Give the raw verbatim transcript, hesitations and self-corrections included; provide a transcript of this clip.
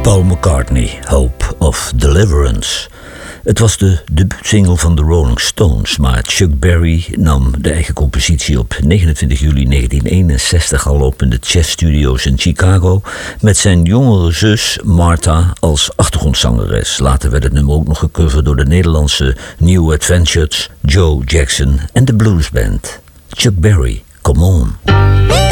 Paul McCartney, Hope of Deliverance. Het was de debuutsingle van de Rolling Stones, maar Chuck Berry nam de eigen compositie op negenentwintig juli negentien eenenzestig al op in de Chess Studios in Chicago met zijn jongere zus Martha als achtergrondzangeres. Later werd het nummer ook nog gecoverd door de Nederlandse New Adventures, Joe Jackson en de Blues Band. Chuck Berry, come on.